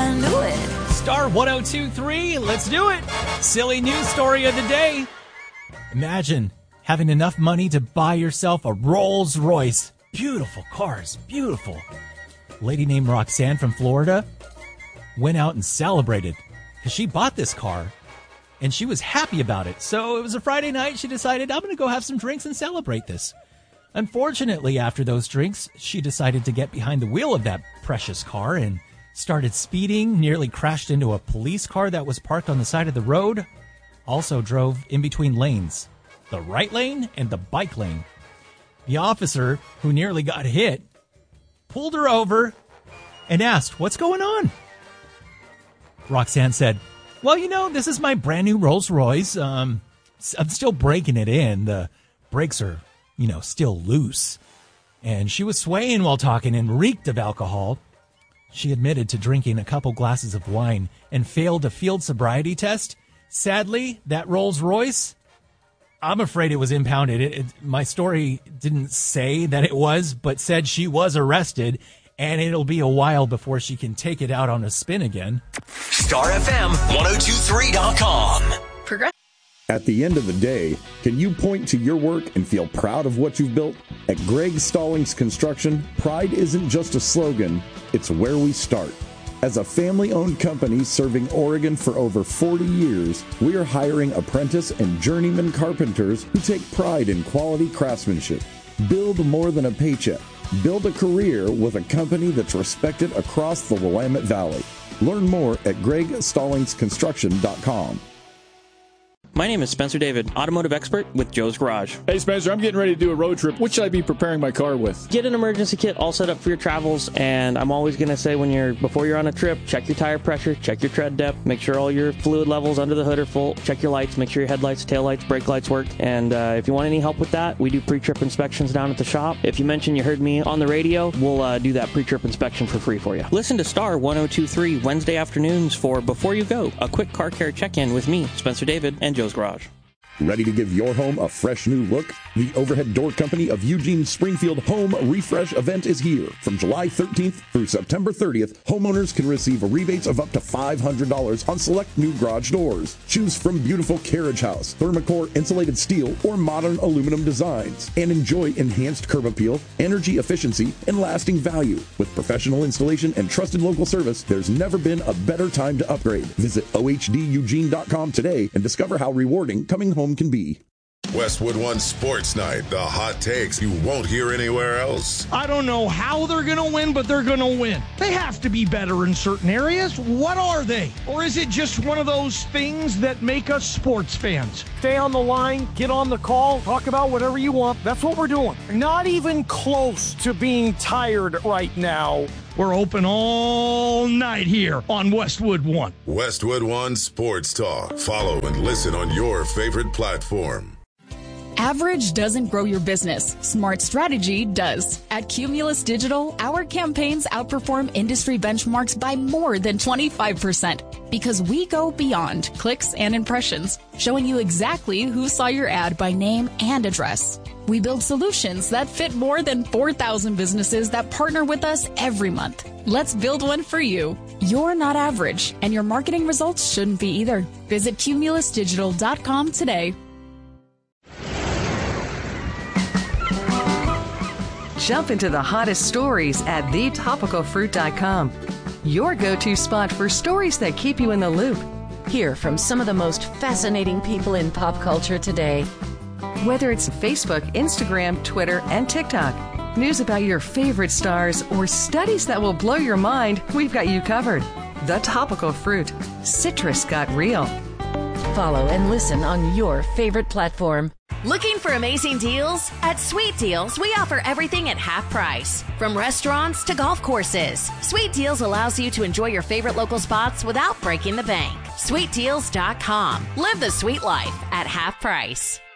I knew it. Star 102.3, let's do it. Silly news story of the day. Imagine having enough money to buy yourself a Rolls Royce. Beautiful cars, beautiful. A lady named Roxanne from Florida went out and celebrated because she bought this car and she was happy about it. So it was a Friday night. She decided, I'm going to go have some drinks and celebrate this. Unfortunately, after those drinks, she decided to get behind the wheel of that precious car and started speeding, nearly crashed into a police car that was parked on the side of the road, also drove in between lanes, the right lane and the bike lane. The officer, who nearly got hit, pulled her over and asked, "What's going on?" Roxanne said, "Well, this is my brand new Rolls Royce. I'm still breaking it in. The brakes are, still loose." And she was swaying while talking and reeked of alcohol. She admitted to drinking a couple glasses of wine and failed a field sobriety test. Sadly, that Rolls Royce, I'm afraid it was impounded. My story didn't say that it was, but said she was arrested, and it'll be a while before she can take it out on a spin again. StarFM1023.com. At the end of the day, can you point to your work and feel proud of what you've built? At Greg Stallings Construction, pride isn't just a slogan, it's where we start. As a family-owned company serving Oregon for over 40 years, we are hiring apprentice and journeyman carpenters who take pride in quality craftsmanship. Build more than a paycheck. Build a career with a company that's respected across the Willamette Valley. Learn more at GregStallingsConstruction.com. My name is Spencer David, automotive expert with Joe's Garage. Hey Spencer, I'm getting ready to do a road trip. What should I be preparing my car with? Get an emergency kit all set up for your travels, and I'm always going to say before you're on a trip, check your tire pressure, check your tread depth, make sure all your fluid levels under the hood are full, check your lights, make sure your headlights, taillights, brake lights work, and if you want any help with that, we do pre-trip inspections down at the shop. If you mention you heard me on the radio, we'll do that pre-trip inspection for free for you. Listen to Star 102.3 Wednesday afternoons for Before You Go, a quick car care check-in with me, Spencer David, and Joe's Garage. Ready to give your home a fresh new look? The Overhead Door Company of Eugene Springfield Home Refresh event is here. From July 13th through September 30th, homeowners can receive rebates of up to $500 on select new garage doors. Choose from beautiful carriage house, Thermocore insulated steel, or modern aluminum designs, and enjoy enhanced curb appeal, energy efficiency, and lasting value. With professional installation and trusted local service, there's never been a better time to upgrade. Visit OHDEugene.com today and discover how rewarding coming home can be. Westwood One Sports Night, the hot takes you won't hear anywhere else. I don't know how they're going to win, but they're going to win. They have to be better in certain areas. What are they? Or is it just one of those things that make us sports fans? Stay on the line, get on the call, talk about whatever you want. That's what we're doing. Not even close to being tired right now. We're open all night here on Westwood One. Westwood One Sports Talk. Follow and listen on your favorite platform. Average doesn't grow your business. Smart strategy does. At Cumulus Digital, our campaigns outperform industry benchmarks by more than 25% because we go beyond clicks and impressions, showing you exactly who saw your ad by name and address. We build solutions that fit more than 4,000 businesses that partner with us every month. Let's build one for you. You're not average, and your marketing results shouldn't be either. Visit cumulusdigital.com today. Jump into the hottest stories at thetopicalfruit.com. Your go-to spot for stories that keep you in the loop. Hear from some of the most fascinating people in pop culture today. Whether it's Facebook, Instagram, Twitter, and TikTok, news about your favorite stars, or studies that will blow your mind, we've got you covered. The Topical Fruit. Citrus got real. Follow and listen on your favorite platform. Looking for amazing deals? At Sweet Deals, we offer everything at half price. From restaurants to golf courses, Sweet Deals allows you to enjoy your favorite local spots without breaking the bank. SweetDeals.com. Live the sweet life at half price.